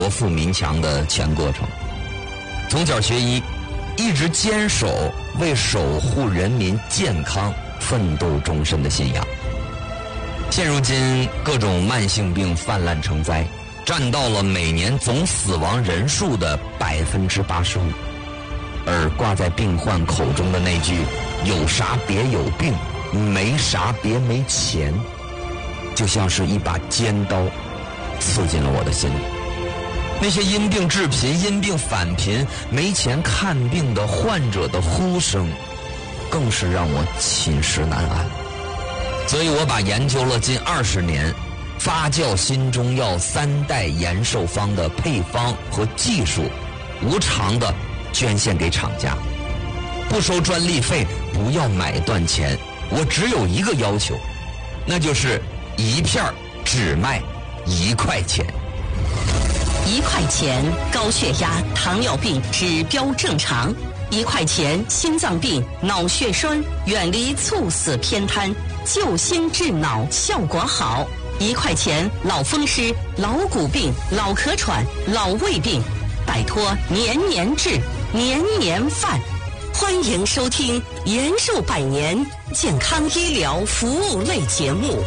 国富民强的全过程。从小学医，一直坚守为守护人民健康奋斗终身的信仰。现如今各种慢性病泛滥成灾，占到了每年总死亡人数的85%，而挂在病患口中的那句“有啥别有病，没啥别没钱”，就像是一把尖刀刺进了我的心里。那些因病致贫、因病返贫、没钱看病的患者的呼声，更是让我寝食难安。所以我把研究了近20年发酵新中药3代延寿方的配方和技术，无偿的捐献给厂家，不收专利费，不要买断钱。我只有一个要求，那就是一片只卖1块钱。 1块钱高血压、糖尿病指标正常；1块钱心脏病、脑血栓远离猝死偏瘫，救心治脑效果好；1块钱老风湿、老骨病、老咳喘、老胃病，摆脱年年治、年年犯。欢迎收听延寿百年健康医疗服务类节目。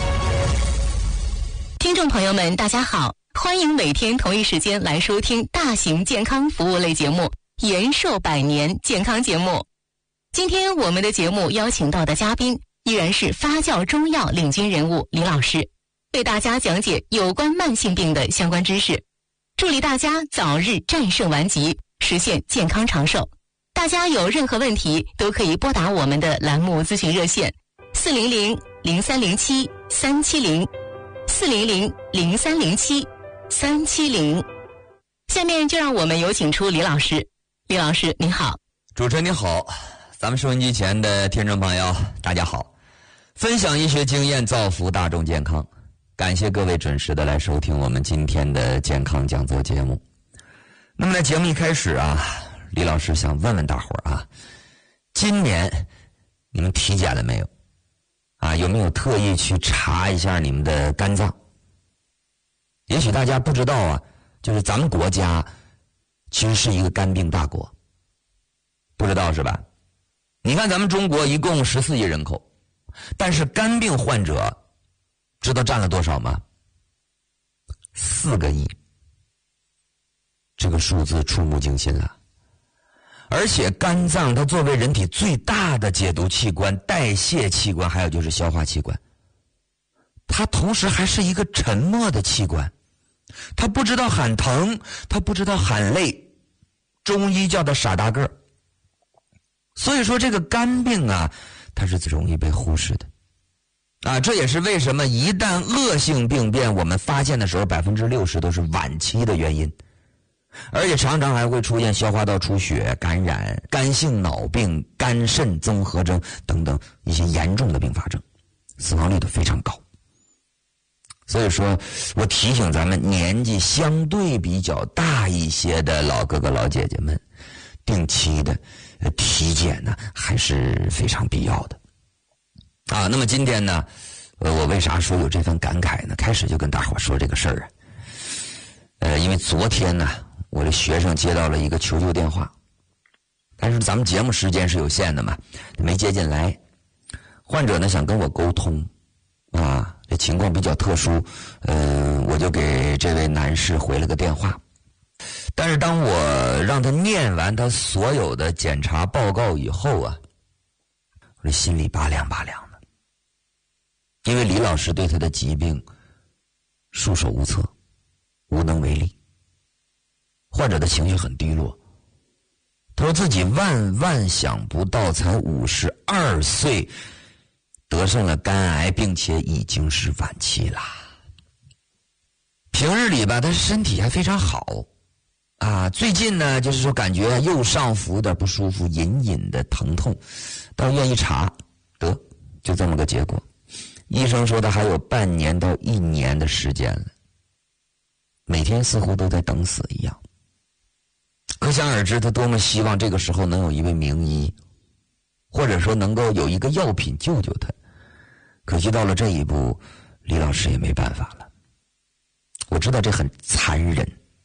听众朋友们，大家好，欢迎每天同一时间来收听大型健康服务类节目延寿百年健康节目。今天我们的节目邀请到的嘉宾依然是发酵中药领军人物李老师，为大家讲解有关慢性病的相关知识，助力大家早日战胜顽疾，实现健康长寿。大家有任何问题都可以拨打我们的栏目咨询热线400-0307-370，400-0307-370。下面就让我们有请出李老师。李老师您好。 主持人你好，咱们收音机前的听众朋友大家好，分享医学经验，造福大众健康。感谢各位准时的来收听我们今天的健康讲座节目。那么在节目一开始啊，李老师想问问大伙儿啊，今年你们体检了没有？啊，有没有特意去查一下你们的肝脏？也许大家不知道啊，就是咱们国家其实是一个肝病大国，不知道是吧？你看咱们中国一共14亿人口，但是肝病患者知道占了多少吗？4个亿，这个数字触目惊心了。而且肝脏它作为人体最大的解毒器官、代谢器官，还有就是消化器官，它同时还是一个沉默的器官，它不知道喊疼，它不知道喊累，中医叫它傻大个儿。所以说这个肝病啊，它是最容易被忽视的啊，这也是为什么一旦恶性病变，我们发现的时候60%都是晚期的原因，而且常常还会出现消化道出血、感染、肝性脑病、肝肾综合征等等一些严重的并发症，死亡率都非常高。所以说我提醒咱们年纪相对比较大一些的老哥哥老姐姐们，定期的体检呢还是非常必要的啊。那么今天呢，我为啥说有这份感慨呢？开始就跟大伙说这个事儿啊，因为昨天呢，我的学生接到了一个求救电话，但是咱们节目时间是有限的嘛，没接进来。患者呢想跟我沟通啊，这情况比较特殊，我就给这位男士回了个电话。但是当我让他念完他所有的检查报告以后啊，我这心里拔凉拔凉的，因为李老师对他的疾病束手无策，无能为力。患者的情绪很低落，他说自己万万想不到才52岁得上了肝癌，并且已经是晚期啦。平日里吧，他身体还非常好啊，最近呢就是说感觉右上腹有点不舒服，隐隐的疼痛，到医院一查，得就这么个结果。医生说他还有半年到1年的时间了，每天似乎都在等死一样。可想而知他多么希望这个时候能有一位名医，或者说能够有一个药品救救他。可惜到了这一步，李老师也没办法了。我知道这很残忍